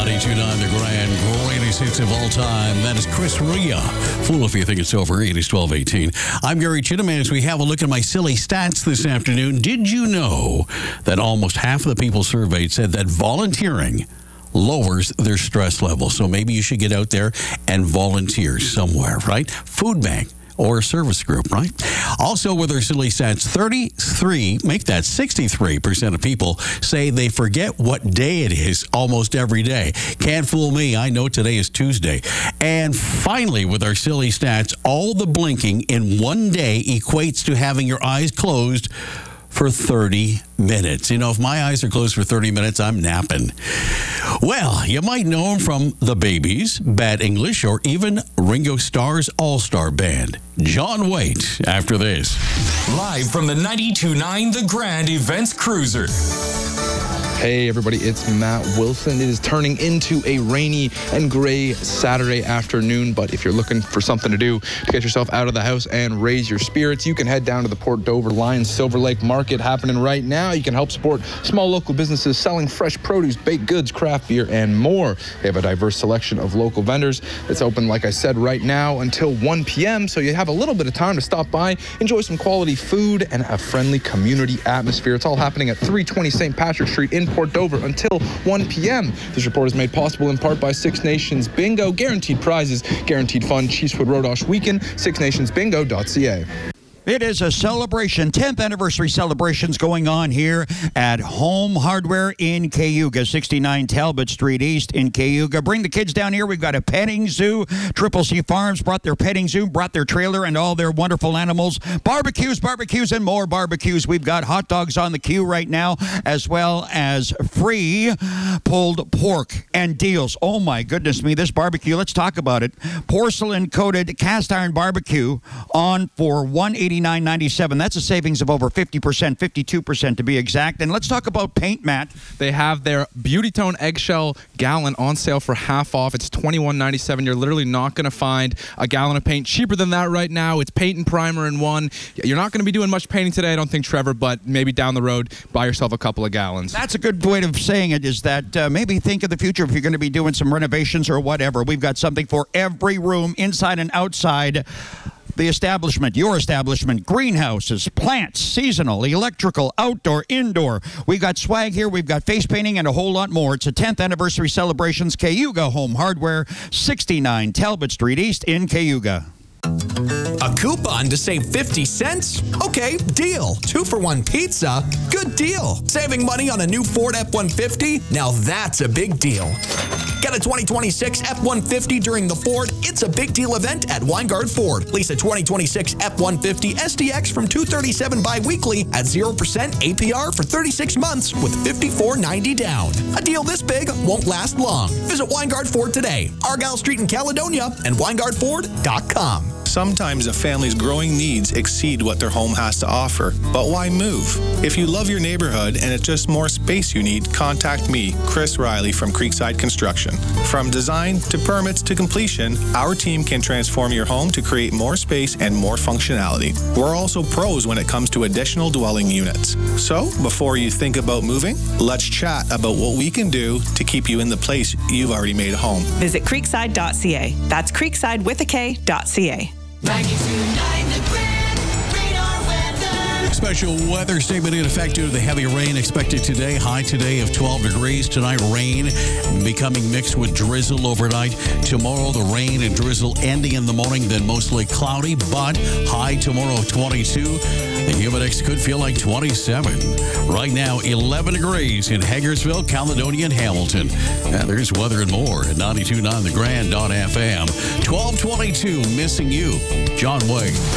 92.9 The Grand, greatest hits of all time. That is Chris Ria. Fool if you think it's over. It is 12:18. I'm Gary Chittiman as we have a look at my silly stats this afternoon. Did you know that almost half of the people surveyed said that volunteering lowers their stress level? So maybe you should get out there and volunteer somewhere, right? Food bank or a service group, right? Also, with our silly stats, 63% of people say they forget what day it is almost every day. Can't fool me. I know today is Tuesday. And finally, with our silly stats, all the blinking in one day equates to having your eyes closed for 30 minutes. You know, if my eyes are closed for 30 minutes, I'm napping. Well, you might know him from The Babies, Bad English, or even Ringo Starr's All-Star Band. John Waite, after this. Live from the 92.9 The Grand Events Cruiser. Hey everybody, it's Matt Wilson. It is turning into a rainy and gray Saturday afternoon, but if you're looking for something to do to get yourself out of the house and raise your spirits, you can head down to the Port Dover Lions Silver Lake Market happening right now. You can help support small local businesses selling fresh produce, baked goods, craft beer, and more. They have a diverse selection of local vendors. It's open, like I said, right now until 1 p.m., so you have a little bit of time to stop by, enjoy some quality food, and a friendly community atmosphere. It's all happening at 320 St. Patrick Street in Port Dover until 1 p.m. This report is made possible in part by Six Nations Bingo. Guaranteed prizes, guaranteed fun. Chiefswood Rodosh Weekend, sixnationsbingo.ca. It is a celebration, 10th anniversary celebrations going on here at Home Hardware in Cayuga, 69 Talbot Street East in Cayuga. Bring the kids down here. We've got a petting zoo. Triple C Farms brought their petting zoo, brought their trailer and all their wonderful animals. Barbecues, and more barbecues. We've got hot dogs on the queue right now, as well as free pulled pork and deals. Oh my goodness me, this barbecue, let's talk about it. Porcelain coated cast iron barbecue on for $189.97. That's a savings of over 50%, 52% to be exact. And let's talk about paint, Matt. They have their Beauty Tone Eggshell gallon on sale for half off. It's $21.97. You're literally not going to find a gallon of paint cheaper than that right now. It's paint and primer in one. You're not going to be doing much painting today, I don't think, Trevor, but maybe down the road, buy yourself a couple of gallons. That's a good way of saying it, is that maybe think of the future if you're going to be doing some renovations or whatever. We've got something for every room, inside and outside the establishment, your establishment. Greenhouses, plants, seasonal, electrical, outdoor, indoor. We've got swag here. We've got face painting and a whole lot more. It's a 10th anniversary celebrations. Cayuga Home Hardware, 69 Talbot Street East in Cayuga. A coupon to save 50 cents? Okay, deal. 2-for-1 pizza? Good deal. Saving money on a new Ford F-150? Now that's a big deal. Get a 2026 F-150 during the Ford It's a Big Deal event at Weingard Ford. Lease a 2026 F-150 SDX from $237 bi-weekly at 0% APR for 36 months with $54.90 down. A deal this big won't last long. Visit Weingard Ford today. Argyle Street in Caledonia and WeingardFord.com. Sometimes a family's growing needs exceed what their home has to offer. But why move? If you love your neighborhood and it's just more space you need, contact me, Chris Riley from Creekside Construction. From design to permits to completion, our team can transform your home to create more space and more functionality. We're also pros when it comes to additional dwelling units. So, before you think about moving, let's chat about what we can do to keep you in the place you've already made home. Visit creekside.ca. That's creekside with a K.ca. 92.9 The Grand, radar weather. Special weather statement in effect due to the heavy rain expected today. High today of 12 degrees. Tonight, rain becoming mixed with drizzle overnight. Tomorrow, the rain and drizzle ending in the morning, then mostly cloudy, but high tomorrow 22. The humidex could feel like 27. Right now, 11 degrees in Hagersville, Caledonia, and Hamilton. And there's weather and more at 92.9 The Grand.fm. 1222, missing you. John Waite.